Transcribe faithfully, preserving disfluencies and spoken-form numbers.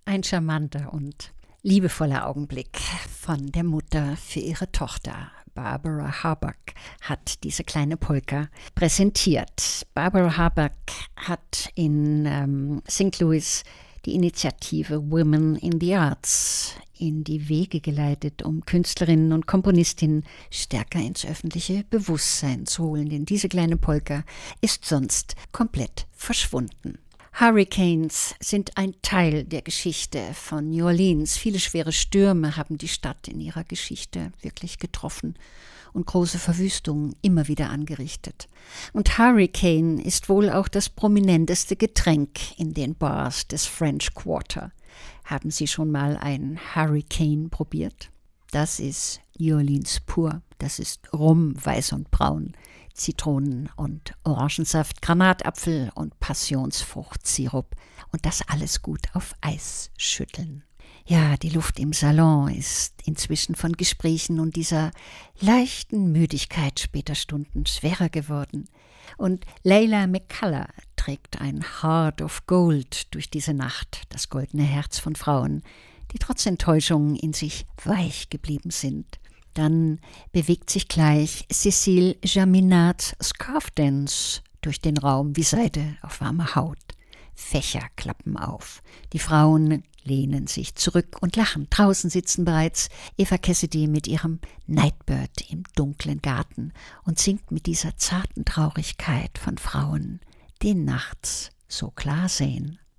Ein charmanter und liebevoller Augenblick von der Mutter für ihre Tochter. Barbara Harbuck hat diese kleine Polka präsentiert. Barbara Harbuck hat in ähm, Sankt Louis die Initiative Women in the Arts in die Wege geleitet, um Künstlerinnen und Komponistinnen stärker ins öffentliche Bewusstsein zu holen. Denn diese kleine Polka ist sonst komplett verschwunden. Hurricanes sind ein Teil der Geschichte von New Orleans. Viele schwere Stürme haben die Stadt in ihrer Geschichte wirklich getroffen und große Verwüstungen immer wieder angerichtet. Und Hurricane ist wohl auch das prominenteste Getränk in den Bars des French Quarter. Haben Sie schon mal ein Hurricane probiert? Das ist New Orleans pur. Das ist Rum, weiß und braun, Zitronen- und Orangensaft, Granatapfel und Passionsfruchtsirup. Und das alles gut auf Eis schütteln. Ja, die Luft im Salon ist inzwischen von Gesprächen und dieser leichten Müdigkeit später Stunden schwerer geworden. Und Leila McCullough trägt ein Heart of Gold durch diese Nacht, das goldene Herz von Frauen, die trotz Enttäuschungen in sich weich geblieben sind. Dann bewegt sich gleich Cécile Jaminats Scarf Dance durch den Raum wie Seide auf warmer Haut. Fächer klappen auf. Die Frauen lehnen sich zurück und lachen. Draußen sitzen bereits Eva Cassidy mit ihrem Nightbird im dunklen Garten und singt mit dieser zarten Traurigkeit von Frauen, die nachts so klar sehen.